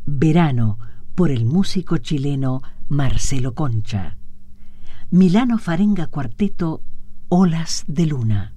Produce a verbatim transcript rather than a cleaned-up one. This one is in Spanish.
Verano, por el músico chileno Marcelo Concha. Milano Farenga Cuarteto, Olas de Luna.